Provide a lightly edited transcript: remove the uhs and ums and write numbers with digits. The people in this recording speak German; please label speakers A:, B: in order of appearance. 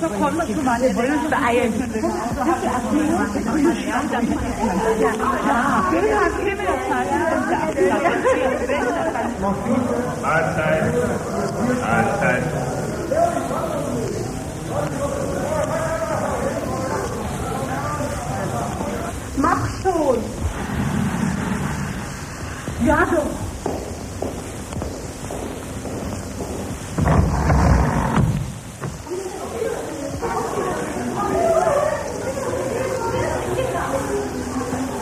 A: so kommen wir schon mal. Wir wollen uns beeilen.
B: Mahlzeit.